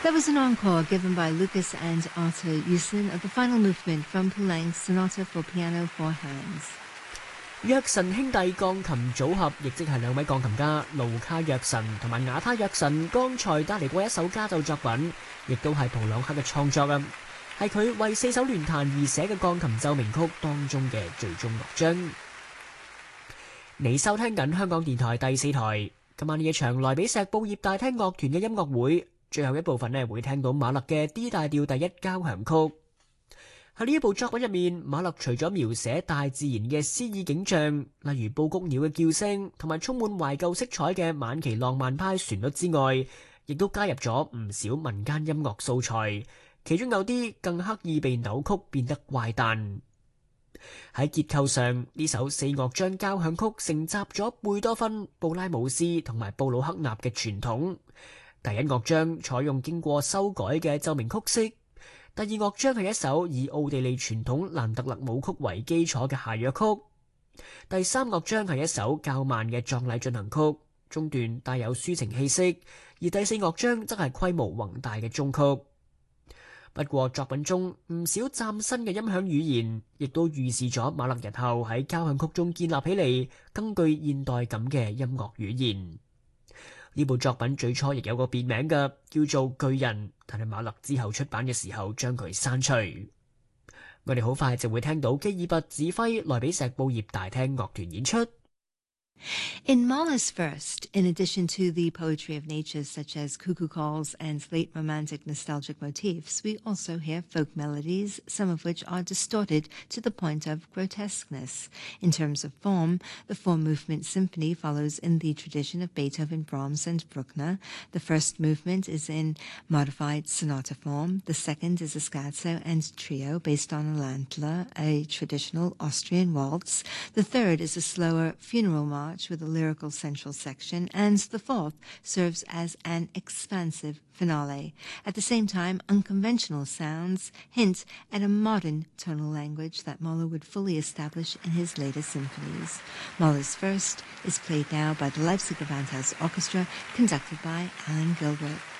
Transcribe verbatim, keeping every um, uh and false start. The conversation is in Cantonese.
That was an encore given by Lucas and Arthur Usen of the final movement from Poulenc's Sonata for Piano Four Hands。 約神兄弟鋼琴組合，亦即係兩位鋼琴家盧卡約神同埋雅他約神，剛才帶嚟過一首家奏作品，亦都係普朗克嘅創作啊，係佢為四手聯彈而寫嘅鋼琴奏鳴曲當中嘅最終樂章。你收聽緊香港電台第四台，今晚呢一場萊比錫報業大廳樂團嘅音樂會，最後一部分呢會聽到馬勒嘅 D 大調第一交響曲。喺呢一部作品入面，馬勒除咗描寫大自然嘅詩意景象，例如布谷鳥嘅叫聲同埋充滿懷舊色彩嘅晚期浪漫派旋律之外，亦都加入咗唔少民間音樂素材，其中有啲更刻意被扭曲變得怪誕。喺結構上，呢首四樂章交響曲承襲咗貝多芬、布拉姆斯同埋布魯克納嘅傳統。第一樂章採用經過修改嘅奏鳴曲式，第二樂章係一首以奧地利傳統蘭特勒舞曲為基礎嘅諧謔曲，第三樂章係一首較慢嘅葬禮進行曲，中段帶有抒情氣息，而第四樂章則係規模宏大嘅終曲。不過作品中唔少嶄新嘅音響語言，亦都預示咗馬勒日後喺交響曲中建立起嚟更具現代感嘅音樂語言。呢部作品最初亦有個別名嘅，叫做巨人，但係馬勒之後出版嘅時候將佢刪除。我哋好快就會聽到基爾伯指揮萊比錫報業大廳樂團演出。 In Mahler's First, in addition to the poetry of nature such as cuckoo calls and late romantic nostalgic motifs, we also hear folk melodies, some of which are distorted to the point of grotesqueness. In terms of form, the four-movement symphony follows in the tradition of Beethoven, Brahms, and Bruckner. The first movement is in modified sonata form. The second is a scherzo and trio based on a Landler, a traditional Austrian waltz. The third is a slower funeral march with a lyrical central section, and the fourth serves as an expansive finale. At the same time, unconventional sounds hint at a modern tonal language that Mahler would fully establish in his later symphonies. Mahler's First is played now by the Leipzig Gewandhaus Orchestra, conducted by Alan Gilbert.